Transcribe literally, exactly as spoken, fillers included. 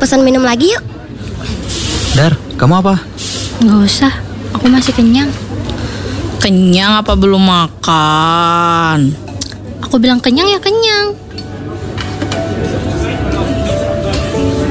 pesan minum lagi yuk. Dar, kamu apa? Nggak usah, aku masih kenyang. Kenyang apa belum makan? Aku bilang kenyang ya kenyang.